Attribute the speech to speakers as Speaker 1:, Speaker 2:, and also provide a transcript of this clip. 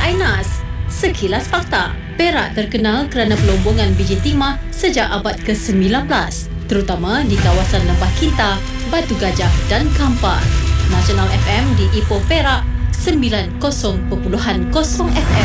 Speaker 1: Ainas. Sekilas fakta. Perak terkenal kerana pelombongan biji timah sejak abad ke-19, terutama di kawasan Lembah Kinta, Batu Gajah dan Kampar. Nasional FM di Ipoh Perak 90.0 FM.